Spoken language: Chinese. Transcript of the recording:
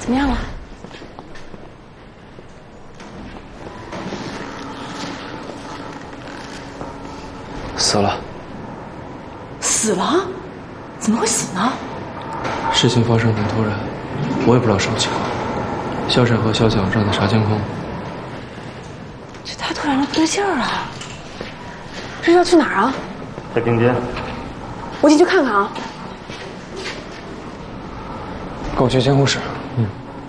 怎么样了？ 死了。 死了？怎么会死呢？ 事情发生很突然，我也不知道什么情况。肖闪和肖蒋正在查监控。 这太突然了，不对劲儿啊！这是要去哪儿啊？ 太平间。 我进去看看啊。 跟我去监护室。